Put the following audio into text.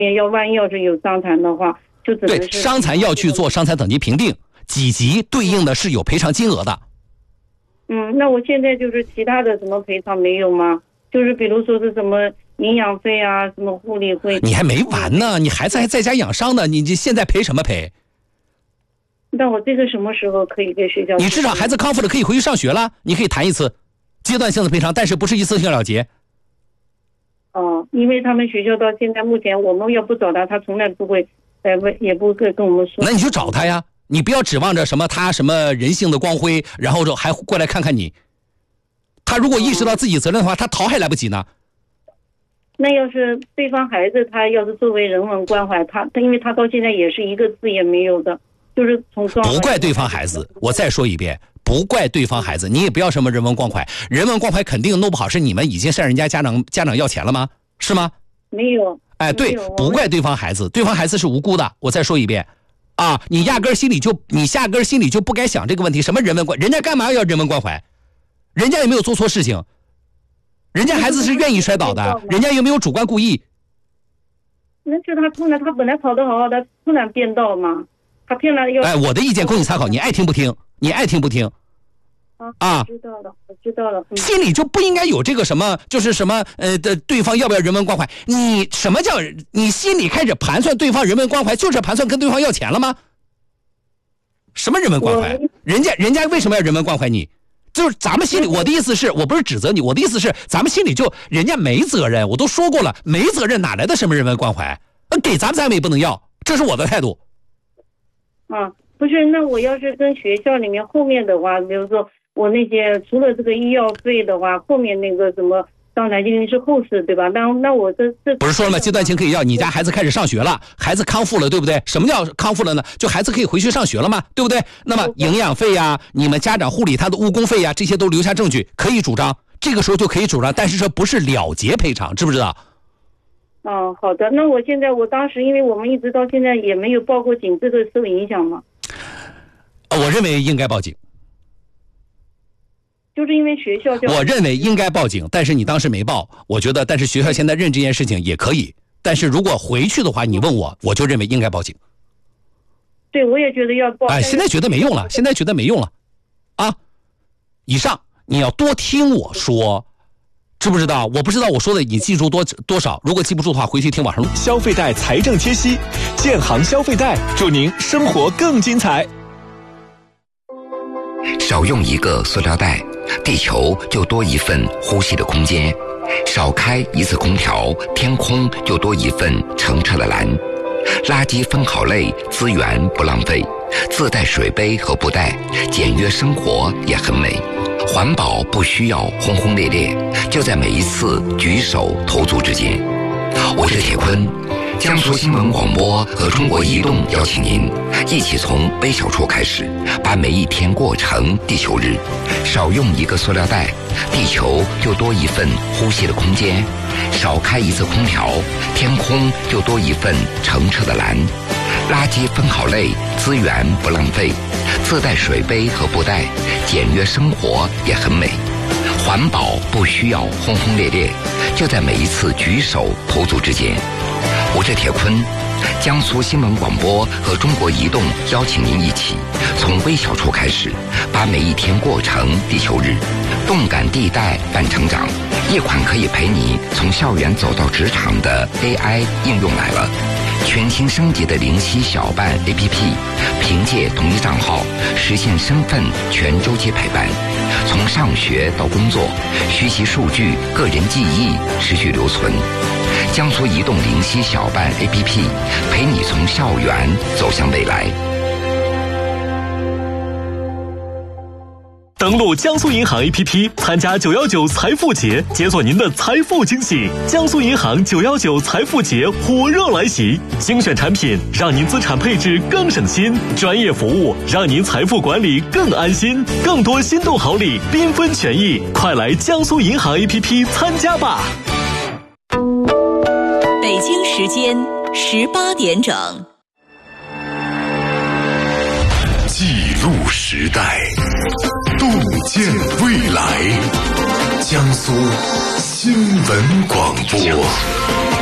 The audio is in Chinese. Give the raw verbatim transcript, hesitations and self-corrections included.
要万一要是有伤残的话，就只能是对伤残要去做伤残等级评定，几级对应的是有赔偿金额的。 嗯，那我现在就是其他的什么赔偿没有吗？就是比如说是什么营养费啊，什么护理费。 你还没完呢，你孩子还在家养伤呢，你这现在赔什么赔？ 那我这个什么时候可以给学校？ 你至少孩子康复了，可以回去上学了，你可以谈一次阶段性的赔偿，但是不是一次性了结。 哦，因为他们学校到现在目前，我们要不找他，他从来不会，呃，也不会跟我们说。 那你就找他呀，你不要指望着什么他什么人性的光辉，然后还过来看看你。他如果意识到自己责任的话，他逃还来不及呢。 那要是对方孩子，他要是作为人文关怀，他他因为他到现在也是一个字也没有的，就是从不怪对方孩子，我再说一遍。不怪对方孩子，你也不要什么人文关怀，人文关怀肯定弄不好是你们已经向人家家长家长要钱了吗？是吗？ 没有。 哎，对，不怪对方孩子，对方孩子是无辜的。我再说一遍，啊，你压根心里就你压根心里就不该想这个问题，什么人文关，人家干嘛要人文关怀？人家也没有做错事情，人家孩子是愿意摔倒的，人家又没有主观故意。 那就他突然他本来跑得好好的，突然变道嘛，他偏来要。 哎，我的意见供你参考，你爱听不听？你爱听不听？ 啊，知道了，我知道了。嗯、 心里就不应该有这个什么，就是什么呃的对方要不要人文关怀？你什么叫你心里开始盘算对方人文关怀，就是盘算跟对方要钱了吗？什么人文关怀？人家人家为什么要人文关怀你？就是咱们心里，我的意思是我不是指责你，我的意思是咱们心里就人家没责任，我都说过了，没责任哪来的什么人文关怀？给咱们咱们也不能要，这是我的态度。 啊，不是，那我要是跟学校里面后面的话，比如说。我那些除了这个医药费的话，后面那个什么伤残金是后事，对吧？那那我这这不是说了吗？阶段性可以要，你家孩子开始上学了，孩子康复了，对不对？什么叫康复了呢？就孩子可以回去上学了嘛，对不对？那么营养费呀、啊，你们家长护理他的误工费呀、啊，这些都留下证据，可以主张，这个时候就可以主张，但是这不是了结赔偿，知不知道？ 哦，好的。那我现在我当时因为我们一直到现在也没有报过警，这个受影响吗？ 我认为应该报警。 就是因为学校就我认为应该报警，但是你当时没报，我觉得，但是学校现在认这件事情也可以，但是如果回去的话，你问我，我就认为应该报警。 对，我也觉得要报。 哎，现在觉得没用了，现在觉得没用了，啊！以上你要多听我说，知不知道？我不知道我说的你记住多多少，如果记不住的话，回去听网上录。 消费贷财政贴息，建行消费贷，祝您生活更精彩。 少用一个塑料袋，地球就多一份呼吸的空间；少开一次空调，天空就多一份澄澈的蓝。垃圾分好类，资源不浪费，自带水杯和布袋，简约生活也很美。环保不需要轰轰烈烈，就在每一次举手投足之间。我是铁坤，江苏新闻广播和中国移动邀请您一起从微小处开始，把每一天过成地球日。少用一个塑料袋，地球就多一份呼吸的空间；少开一次空调，天空就多一份澄澈的蓝。垃圾分好类，资源不浪费，自带水杯和布袋，简约生活也很美。环保不需要轰轰烈烈，就在每一次举手投足之间。我是铁坤，江苏新闻广播和中国移动邀请您一起从微小处开始，把每一天过成地球日。动感地带伴成长，一款可以陪你从校园走到职场的 A I 应用来了。全新升级的灵犀小办 A P P， 凭借同一账号实现身份全周期陪伴，从上学到工作，学习数据、个人记忆持续留存。江苏移动灵犀小办 A P P， 陪你从校园走向未来。 登录江苏银行 A P P， 参加九一九财富节，解锁您的财富惊喜。江苏银行九一九财富节火热来袭，精选产品让您资产配置更省心，专业服务让您财富管理更安心，更多心动好礼缤纷权益，快来江苏银行 A P P 参加吧！ 北京时间十八点整。 记录时代，洞见未来，江苏新闻广播。